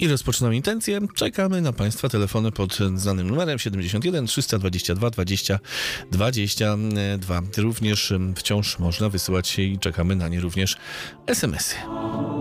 I rozpoczynam intencję. Czekamy na Państwa telefony pod znanym numerem 71 322 20 22. Również wciąż można wysyłać i czekamy na nie również SMS-y.